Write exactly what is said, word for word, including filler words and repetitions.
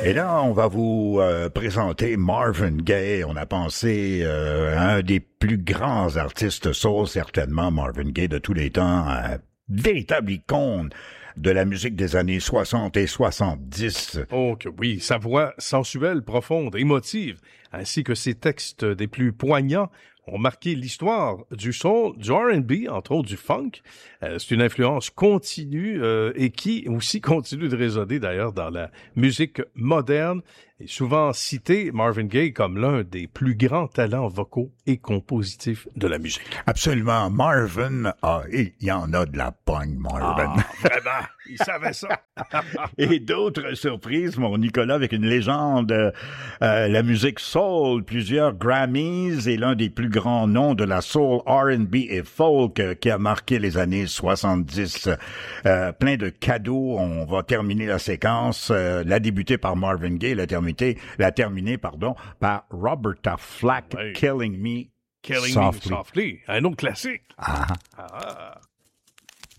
Et là, on va vous euh, présenter Marvin Gaye. On a pensé euh, à un des plus grands artistes soul, certainement, Marvin Gaye de tous les temps, un véritable icône de la musique des années soixante et soixante-dix. Oh que oui, sa voix sensuelle, profonde, émotive, ainsi que ses textes des plus poignants ont marqué l'histoire du soul, du R and B, entre autres du funk. Euh, c'est une influence continue euh, et qui aussi continue de résonner d'ailleurs dans la musique moderne. Et souvent cité Marvin Gaye comme l'un des plus grands talents vocaux et compositifs de la musique. Absolument. Marvin, ah, il y en a de la pogne, Marvin. Ah, vraiment, il savait ça. Et d'autres surprises, mon Nicolas, avec une légende, euh, la musique soul, plusieurs Grammys et l'un des plus grands noms de la soul, R and B et folk euh, qui a marqué les années soixante-dix. Euh, plein de cadeaux. On va terminer la séquence. Euh, l'a débuté par Marvin Gaye, l'a terminé, l'a terminé, pardon, par Roberta Flack, Oui. Killing Me Killing Softly. Me Softly, un autre classique. Ah. Ah.